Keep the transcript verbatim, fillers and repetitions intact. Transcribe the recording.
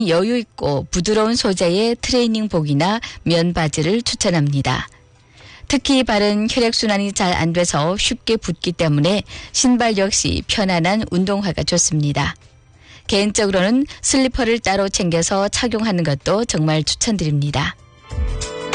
여유 있고 부드러운 소재의 트레이닝복이나 면바지를 추천합니다. 특히 발은 혈액순환이 잘 안 돼서 쉽게 붓기 때문에 신발 역시 편안한 운동화가 좋습니다. 개인적으로는 슬리퍼를 따로 챙겨서 착용하는 것도 정말 추천드립니다.